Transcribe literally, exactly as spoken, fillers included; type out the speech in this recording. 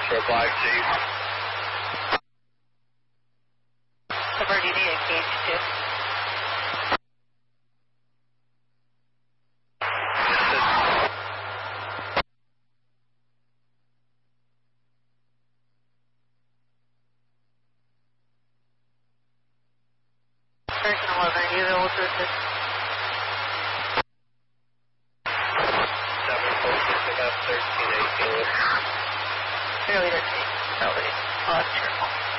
for Black Chief. Cover, do you need a cage too? Person eleven, are you available to assist? seven four six, about thirteen eighteen. Fairly thirteen, probably. I'll have to check.